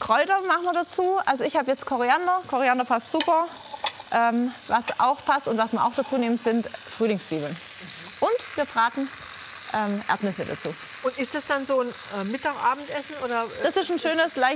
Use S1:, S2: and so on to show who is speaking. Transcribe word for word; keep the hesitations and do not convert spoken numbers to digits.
S1: Kräuter machen wir dazu. Also ich habe jetzt Koriander. Koriander passt super. Ähm, was auch passt und was wir auch dazu nehmen, sind Frühlingszwiebeln. Und wir braten ähm, Erdnüsse dazu.
S2: Und ist das dann so ein äh, Mittag-Abendessen? Oder, äh,
S1: Das ist ein schönes, leicht